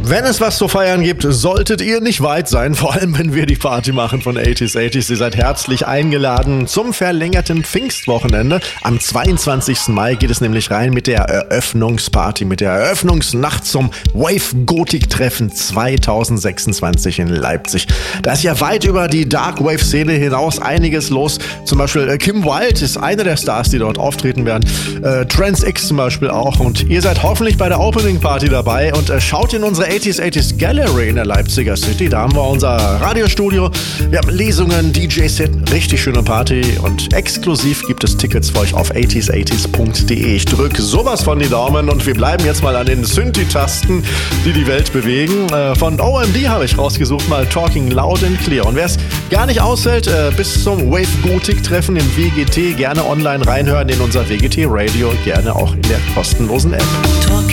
Wenn es was zu feiern gibt, solltet ihr nicht weit sein, vor allem wenn wir die Party machen von 80s. Ihr seid herzlich eingeladen zum verlängerten Pfingstwochenende. Am 22. Mai geht es nämlich rein mit der Eröffnungsparty, mit der Eröffnungsnacht zum Wave-Gothic-Treffen 2026 in Leipzig. Da ist ja weit über die Dark-Wave-Szene hinaus einiges los. Zum Beispiel Kim Wilde ist einer der Stars, die dort auftreten werden. Trans X zum Beispiel auch. Und ihr seid hoffentlich bei der Opening-Party dabei und schaut in unsere 80s Gallery in der Leipziger City. Da haben wir unser Radiostudio. Wir haben Lesungen, DJ-Set, richtig schöne Party und exklusiv gibt es Tickets für euch auf 80s80s.de. Ich drücke sowas von die Daumen und wir bleiben jetzt mal an den Synthi-Tasten, die die Welt bewegen. Von OMD habe ich rausgesucht mal Talking Loud and Clear. Und wer es gar nicht aushält, bis zum Wave Gothic Treffen im WGT gerne online reinhören in unser WGT Radio, gerne auch in der kostenlosen App.